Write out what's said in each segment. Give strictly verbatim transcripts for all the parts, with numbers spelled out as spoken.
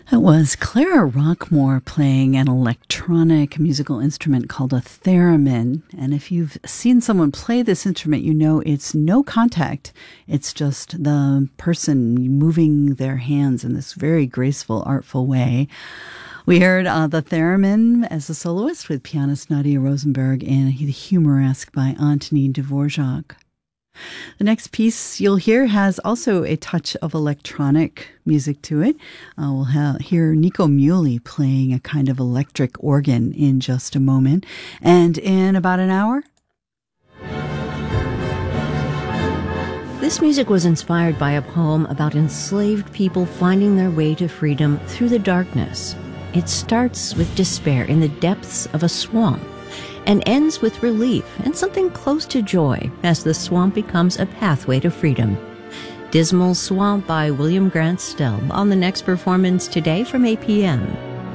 It was Clara Rockmore playing an electronic musical instrument called a theremin. And if you've seen someone play this instrument, you know it's no contact. It's just the person moving their hands in this very graceful, artful way. We heard uh, the theremin as a soloist with pianist Nadia Rosenberg and the Humoresque by Antonin Dvorak. The next piece you'll hear has also a touch of electronic music to it. Uh, we'll ha- hear Nico Muhly playing a kind of electric organ in just a moment. And in about an hour... This music was inspired by a poem about enslaved people finding their way to freedom through the darkness. It starts with despair in the depths of a swamp and ends with relief and something close to joy as the swamp becomes a pathway to freedom. Dismal Swamp by William Grant Still on the next performance today from eight p.m.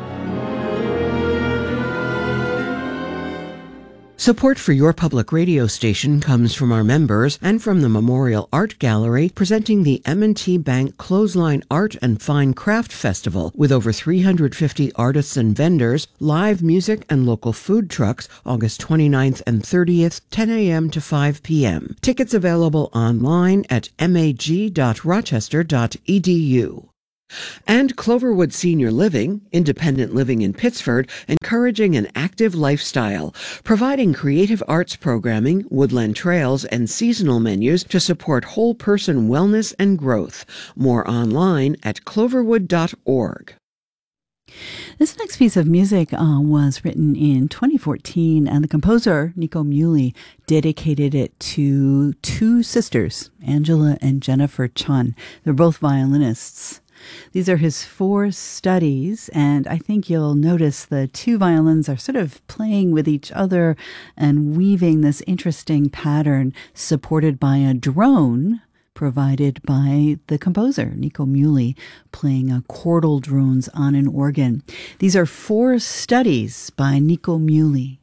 Support for your public radio station comes from our members and from the Memorial Art Gallery presenting the M and T Bank Clothesline Art and Fine Craft Festival with over three hundred fifty artists and vendors, live music and local food trucks August twenty-ninth and thirtieth, ten a.m. to five p.m. Tickets available online at mag dot rochester dot e d u. And Cloverwood Senior Living, independent living in Pittsford, encouraging an active lifestyle, providing creative arts programming, woodland trails, and seasonal menus to support whole person wellness and growth. More online at cloverwood dot org. This next piece of music uh, was written in twenty fourteen, and the composer, Nico Muhly, dedicated it to two sisters, Angela and Jennifer Chun. They're both violinists. These are his four studies, and I think you'll notice the two violins are sort of playing with each other and weaving this interesting pattern supported by a drone provided by the composer, Nico Muhly, playing a chordal drones on an organ. These are four studies by Nico Muhly.